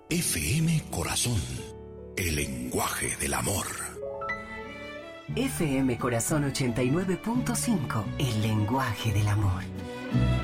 FM Corazón, el lenguaje del amor. FM Corazón 89.5, el lenguaje del amor.